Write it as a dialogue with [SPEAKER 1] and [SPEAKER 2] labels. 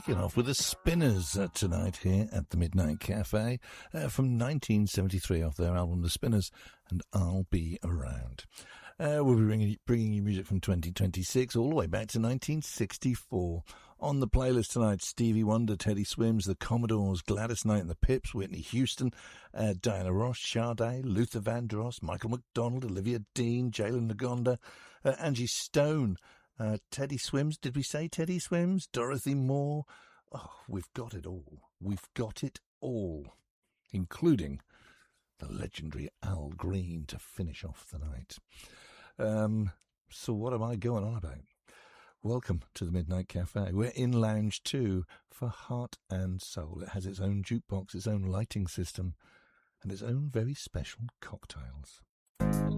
[SPEAKER 1] Kicking off with the Spinners tonight here at the Midnight Cafe from 1973 off their album The Spinners and I'll Be Around. We'll be bringing you music from 2026 all the way back to 1964. On the playlist tonight, Stevie Wonder, Teddy Swims, The Commodores, Gladys Knight and the Pips, Whitney Houston, Diana Ross, Sade, Luther Vandross, Michael McDonald, Olivia Dean, Jalen Ngonda, Angie Stone, Teddy Swims. Did we say Teddy Swims? Dorothy Moore. Oh, we've got it all. We've got it all, including the legendary Al Green to finish off the night. So what am I going on about? Welcome to the Midnight Cafe. We're in Lounge 2 for Heart and Soul. It has its own jukebox, its own lighting system, and its own very special cocktails.